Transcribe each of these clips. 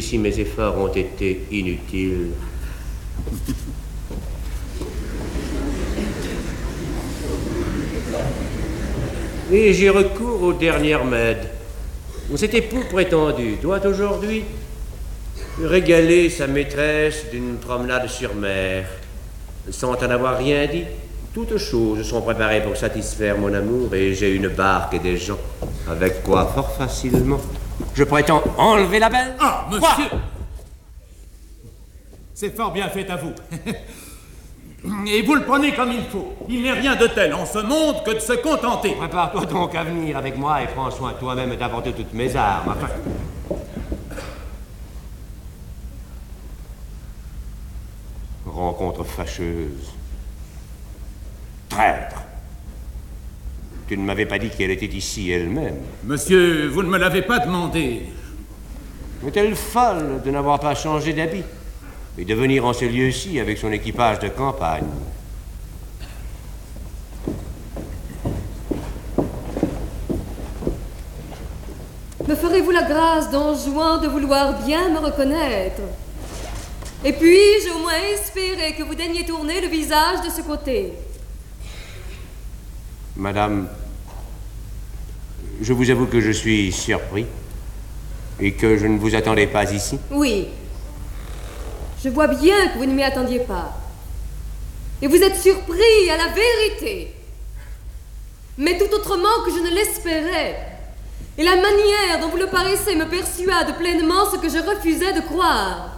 jusqu'ici mes efforts ont été inutiles. Et j'ai recours aux dernières m'aides. Cet époux prétendu doit aujourd'hui régaler sa maîtresse d'une promenade sur mer. Sans en avoir rien dit, toutes choses sont préparées pour satisfaire mon amour et j'ai une barque et des gens. Avec quoi, fort facilement, je prétends enlever la belle. Ah, monsieur! C'est fort bien fait à vous. Et vous le prenez comme il faut. Il n'est rien de tel en ce monde que de se contenter. Prépare-toi donc à venir avec moi et prends soin de toi-même d'apporter toutes mes armes. Enfin... Rencontre fâcheuse. Traître. Tu ne m'avais pas dit qu'elle était ici elle-même. Monsieur, vous ne me l'avez pas demandé. Est-elle folle de n'avoir pas changé d'habit et de venir en ce lieu-ci avec son équipage de campagne? Me ferez-vous la grâce, Don Juan, de vouloir bien me reconnaître? Et puis-je au moins espérer que vous daigniez tourner le visage de ce côté? Madame, je vous avoue que je suis surpris et que je ne vous attendais pas ici. Oui. Je vois bien que vous ne m'y attendiez pas. Et vous êtes surpris à la vérité. Mais tout autrement que je ne l'espérais. Et la manière dont vous le paraissez me persuade pleinement ce que je refusais de croire.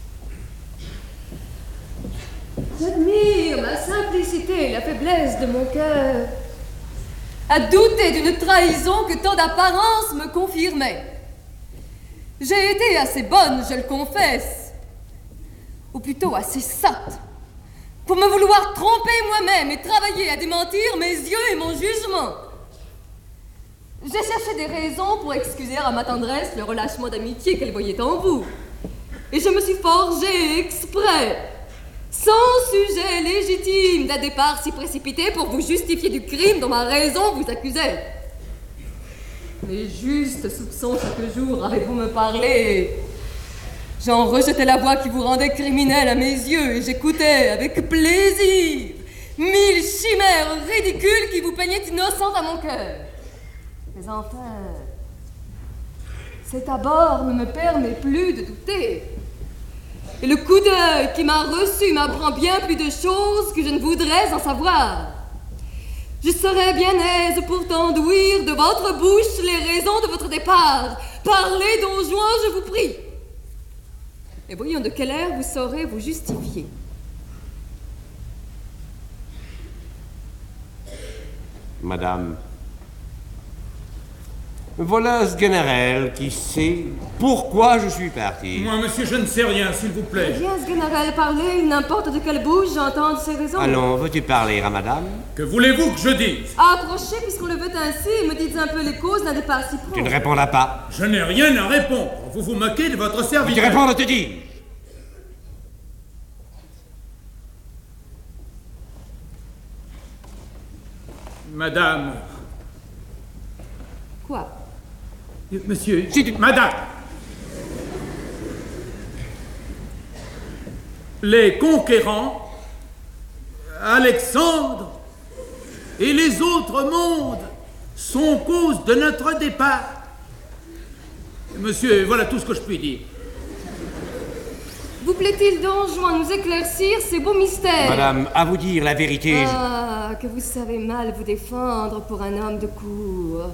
J'admire ma simplicité et la faiblesse de mon cœur. À douter d'une trahison que tant d'apparences me confirmaient. J'ai été assez bonne, je le confesse. Ou plutôt assez sotte, pour me vouloir tromper moi-même et travailler à démentir mes yeux et mon jugement. J'ai cherché des raisons pour excuser à ma tendresse le relâchement d'amitié qu'elle voyait en vous. Et je me suis forgée exprès, sans sujet légitime d'un départ si précipité pour vous justifier du crime dont ma raison vous accusait. Les justes soupçons chaque jour avez-vous me parler. J'en rejetais la voix qui vous rendait criminel à mes yeux et j'écoutais avec plaisir 1000 chimères ridicules qui vous peignaient innocente à mon cœur. Mais enfin, cet abord ne me permet plus de douter. Et le coup d'œil qui m'a reçu m'apprend bien plus de choses que je ne voudrais en savoir. Je serais bien aise pourtant d'ouïr de votre bouche les raisons de votre départ. Parlez, Don Juan, je vous prie. Et voyons de quelle air vous saurez vous justifier. Madame, voilà ce général qui sait pourquoi je suis parti. Moi, monsieur, je ne sais rien, s'il vous plaît. Viens, ce général, parler, n'importe de quelle bouche j'entends ces raisons. Allons, veux-tu parler à madame? Que voulez-vous que je dise? Approchez, puisqu'on le veut ainsi, et me dites un peu les causes d'un départ si prompt. Tu ne répondras pas. Je n'ai rien à répondre. Vous vous moquez de votre serviteur. Tu réponds, te dis. Madame. Quoi? Monsieur, madame. Les conquérants, Alexandre et les autres mondes sont cause de notre départ. Monsieur, voilà tout ce que je puis dire. Vous plaît-il donc, Juan, nous éclaircir ces beaux mystères? Madame, à vous dire la vérité... Ah, que vous savez mal vous défendre pour un homme de cour.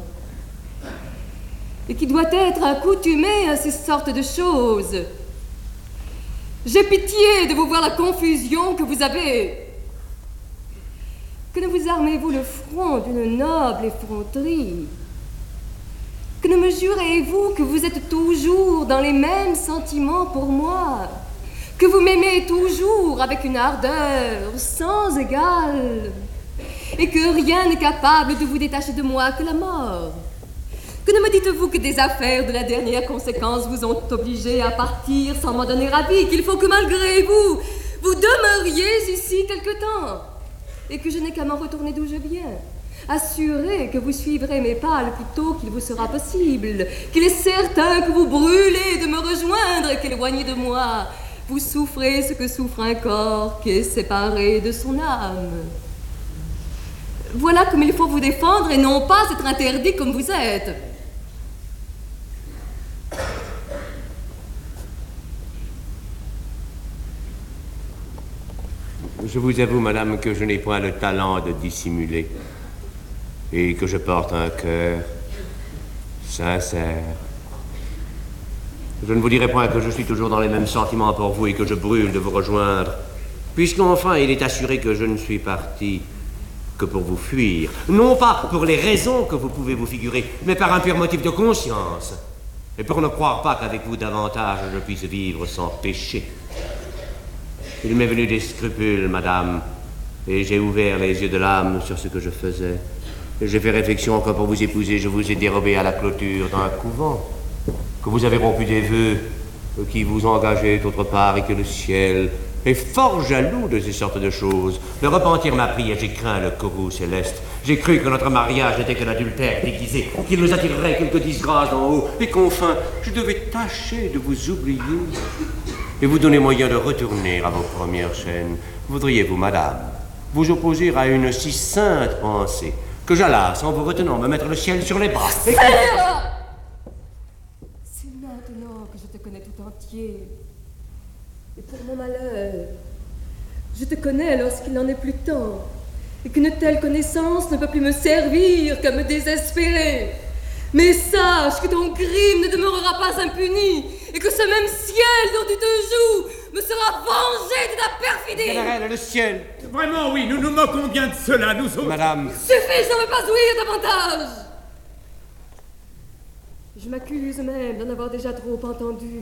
Et qui doit être accoutumé à ces sortes de choses. J'ai pitié de vous voir la confusion que vous avez. Que ne vous armez-vous le front d'une noble effronterie? Que ne me jurez-vous que vous êtes toujours dans les mêmes sentiments pour moi? Que vous m'aimez toujours avec une ardeur sans égale? Et que rien n'est capable de vous détacher de moi que la mort? Que ne me dites-vous que des affaires de la dernière conséquence vous ont obligé à partir sans m'en donner avis, qu'il faut que malgré vous, vous demeuriez ici quelque temps, et que je n'ai qu'à m'en retourner d'où je viens, Assurez que vous suivrez mes pas le plus tôt qu'il vous sera possible, qu'il est certain que vous brûlez de me rejoindre et qu'éloigné de moi, vous souffrez ce que souffre un corps qui est séparé de son âme. Voilà comme il faut vous défendre et non pas être interdit comme vous êtes. Je vous avoue, madame, que je n'ai point le talent de dissimuler et que je porte un cœur sincère. Je ne vous dirai point que je suis toujours dans les mêmes sentiments pour vous et que je brûle de vous rejoindre, puisqu'enfin il est assuré que je ne suis parti que pour vous fuir, non pas pour les raisons que vous pouvez vous figurer, mais par un pur motif de conscience, et pour ne croire pas qu'avec vous davantage je puisse vivre sans péché. Il m'est venu des scrupules, madame, et j'ai ouvert les yeux de l'âme sur ce que je faisais. J'ai fait réflexion que pour vous épouser, je vous ai dérobé à la clôture d'un couvent, que vous avez rompu des vœux qui vous engageaient autre part et que le ciel est fort jaloux de ces sortes de choses. Le repentir m'a pris et j'ai craint le courroux céleste. J'ai cru que notre mariage n'était que l'adultère déguisé, qu'il nous attirerait quelques disgrâces d'en haut, et qu'enfin, je devais tâcher de vous oublier et vous donner moyen de retourner à vos premières chaînes. Voudriez-vous, madame, vous opposer à une si sainte pensée que j'allasse en vous retenant me mettre le ciel sur les bras? C'est maintenant que je te connais tout entier. Et pour mon malheur, je te connais lorsqu'il n'en est plus temps, et qu'une telle connaissance ne peut plus me servir qu'à me désespérer. Mais sache que ton crime ne demeurera pas impuni, et que ce même ciel dont tu te joues me sera vengé de ta perfidie. Général, le ciel. Vraiment, oui, nous nous moquons bien de cela, nous autres. Madame. Suffit, je ne veux pas ouïr davantage. Je m'accuse même d'en avoir déjà trop entendu.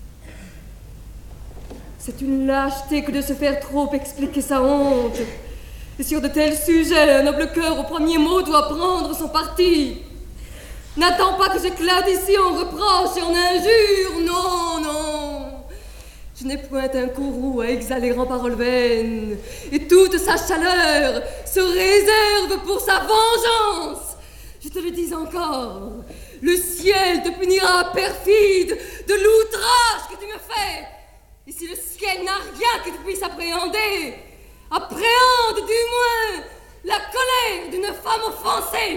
C'est une lâcheté que de se faire trop expliquer sa honte. Et sur de tels sujets, un noble cœur au premier mot doit prendre son parti. N'attends pas que j'éclate ici en reproches et en injures. Non, non. Je n'ai point un courroux à exhaler en paroles vaines. Et toute sa chaleur se réserve pour sa vengeance. Je te le dis encore. Le ciel te punira, perfide, de l'outrage que tu me fais. Et si le ciel n'a rien que tu puisses appréhender, appréhende du moins la colère d'une femme offensée.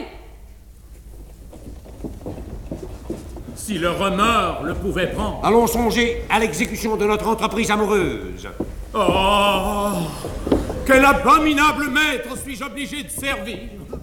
Si le remords le pouvait prendre. Allons songer à l'exécution de notre entreprise amoureuse. Oh, quel abominable maître suis-je obligé de servir.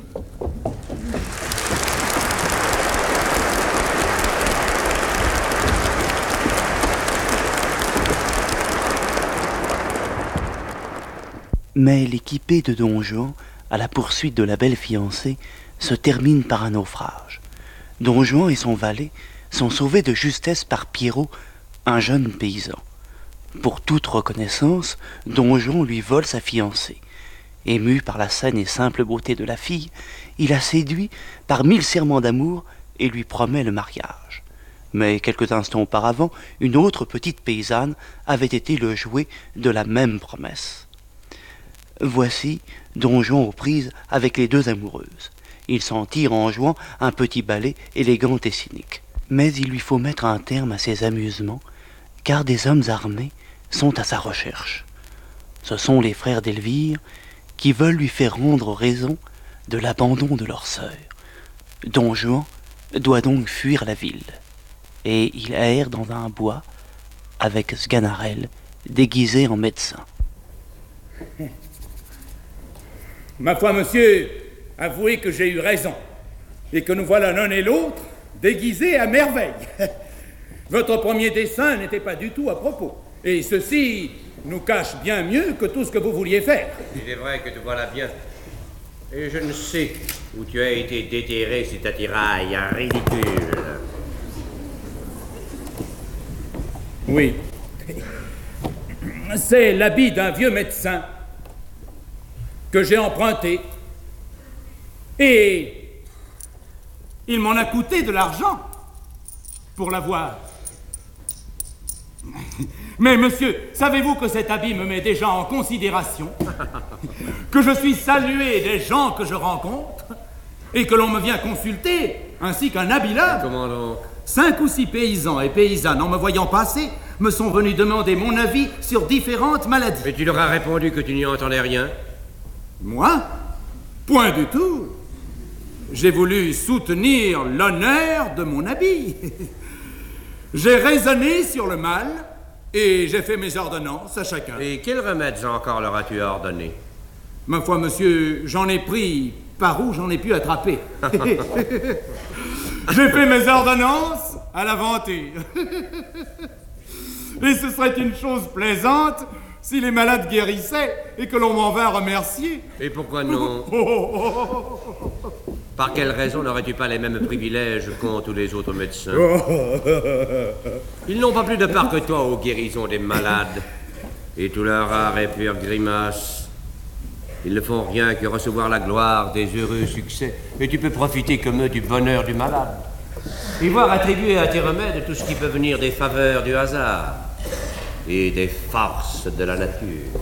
Mais l'équipée de Don Juan, à la poursuite de la belle fiancée, se termine par un naufrage. Don Juan et son valet sont sauvés de justesse par Pierrot, un jeune paysan. Pour toute reconnaissance, Don Juan lui vole sa fiancée. Ému par la saine et simple beauté de la fille, il la séduit par 1000 serments d'amour et lui promet le mariage. Mais quelques instants auparavant, une autre petite paysanne avait été le jouet de la même promesse. Voici Don Juan aux prises avec les deux amoureuses. Il s'en tire en jouant un petit ballet élégant et cynique. Mais il lui faut mettre un terme à ses amusements, car des hommes armés sont à sa recherche. Ce sont les frères d'Elvire qui veulent lui faire rendre raison de l'abandon de leur sœur. Don Juan doit donc fuir la ville, et il erre dans un bois avec Sganarelle déguisé en médecin. Ma foi, monsieur, avouez que j'ai eu raison, et que nous voilà l'un et l'autre déguisés à merveille. Votre premier dessein n'était pas du tout à propos, et ceci nous cache bien mieux que tout ce que vous vouliez faire. Il est vrai que te voilà bien. Et je ne sais où tu as été déterré cet attirail ridicule. Oui. C'est l'habit d'un vieux médecin que j'ai emprunté. Et il m'en a coûté de l'argent pour l'avoir. Mais monsieur, savez-vous que cet habit me met déjà en considération? Que je suis salué des gens que je rencontre? et que l'on me vient consulter, ainsi qu'un habillable. Comment donc? 5 ou 6 paysans et paysannes, en me voyant passer, me sont venus demander mon avis sur différentes maladies. Et tu leur as répondu que tu n'y entendais rien? Moi? Point du tout. J'ai voulu soutenir l'honneur de mon habit. J'ai raisonné sur le mal et j'ai fait mes ordonnances à chacun. Et quels remèdes encore leur as-tu ordonné? Ma foi, monsieur, j'en ai pris par où j'en ai pu attraper. J'ai fait mes ordonnances à la vantée. Et ce serait une chose plaisante si les malades guérissaient et que l'on m'en vint remercier. Et pourquoi non? Par quelle raison n'aurais-tu pas les mêmes privilèges qu'ont tous les autres médecins? Ils n'ont pas plus de part que toi aux guérisons des malades. Et tout leur art et pure grimace. Ils ne font rien que recevoir la gloire des heureux succès. Et tu peux profiter comme eux du bonheur du malade. Et voir attribuer à tes remèdes tout ce qui peut venir des faveurs du hasard et des forces de la nature.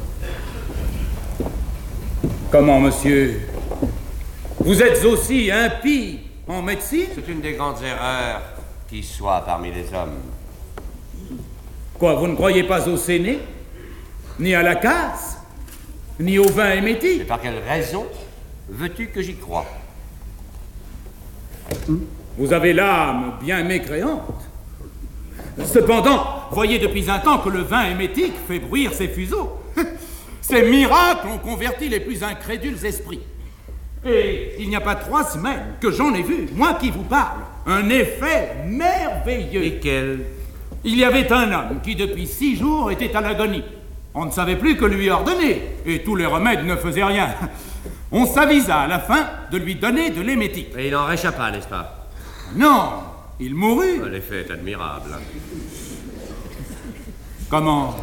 Comment, monsieur? Vous êtes aussi impie en médecine? C'est une des grandes erreurs qui soit parmi les hommes. Quoi, vous ne croyez pas au séné? Ni à la casse? Ni au vin émétique? Et par quelle raison veux-tu que j'y croie? Vous avez l'âme bien mécréante. Cependant, voyez depuis un temps que le vin émétique fait bruire ses fuseaux. Ces miracles ont converti les plus incrédules esprits. Et il n'y a pas 3 semaines que j'en ai vu, moi qui vous parle, un effet merveilleux. Et quel? Il y avait un homme qui depuis 6 jours était à l'agonie. On ne savait plus que lui ordonner, et tous les remèdes ne faisaient rien. On s'avisa à la fin de lui donner de l'émétique. Et il en réchappa, n'est-ce pas? Non, il mourut. L'effet est admirable. Comment?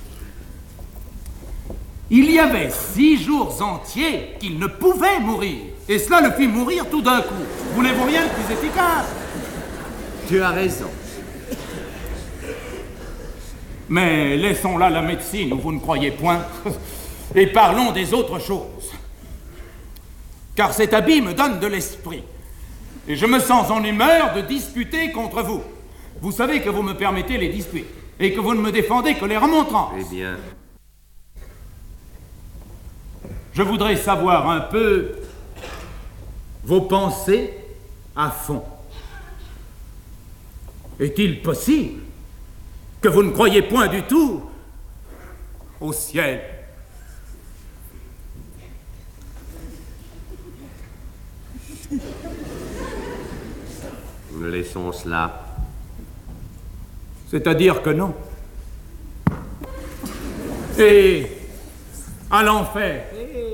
Il y avait 6 jours entiers qu'il ne pouvait mourir. Et cela le fit mourir tout d'un coup. Voulez-vous rien de plus efficace? Tu as raison. Mais laissons là la médecine où vous ne croyez point, et parlons des autres choses. Car cet habit me donne de l'esprit, et je me sens en humeur de disputer contre vous. Vous savez que vous me permettez les disputes, et que vous ne me défendez que les remontrances. Eh bien... Je voudrais savoir un peu vos pensées à fond. Est-il possible que vous ne croyez point du tout au ciel? Nous laissons cela. C'est-à-dire que non. Et à l'enfer.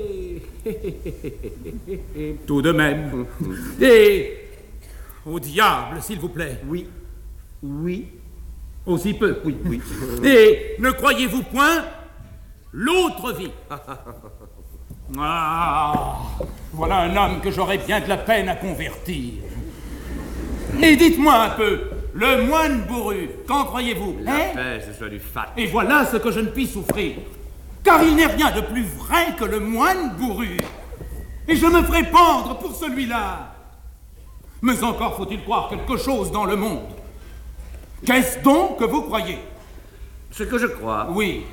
Tout de même. Et au diable, s'il vous plaît. Oui. Oui. Aussi peu. Oui, oui. Et ne croyez-vous point l'autre vie? Ah, voilà un homme que j'aurais bien de la peine à convertir. Et dites-moi un peu, le moine bourru, qu'en croyez-vous? La paix, ce soit du fat. Et voilà ce que je ne puis souffrir. Car il n'est rien de plus vrai que le moine bourru. Et je me ferai pendre pour celui-là. Mais encore faut-il croire quelque chose dans le monde. Qu'est-ce donc que vous croyez? Ce que je crois. Oui.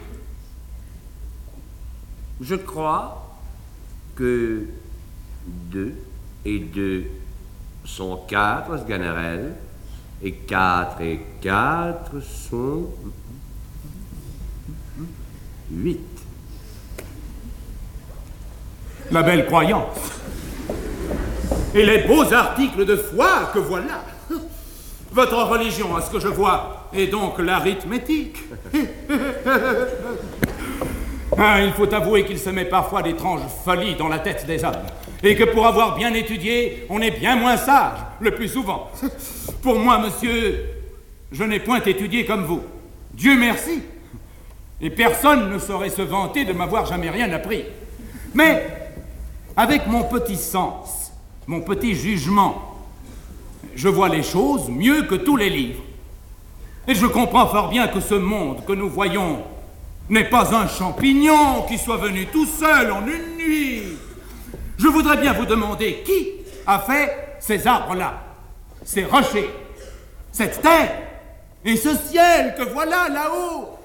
Je crois que 2 et 2 sont 4, Sganarelle, et 4 et 4 sont 8. La belle croyance. Et les beaux articles de foi que voilà. Votre religion, à ce que je vois, est donc l'arithmétique. Ah, il faut avouer qu'il se met parfois d'étranges folies dans la tête des hommes. Et que pour avoir bien étudié, on est bien moins sage, le plus souvent. Pour moi, monsieur, je n'ai point étudié comme vous. Dieu merci. Et personne ne saurait se vanter de m'avoir jamais rien appris. Mais, avec mon petit sens, mon petit jugement, je vois les choses mieux que tous les livres. Et je comprends fort bien que ce monde que nous voyons n'est pas un champignon qui soit venu tout seul en une nuit. Je voudrais bien vous demander qui a fait ces arbres-là, ces rochers, cette terre et ce ciel que voilà là-haut,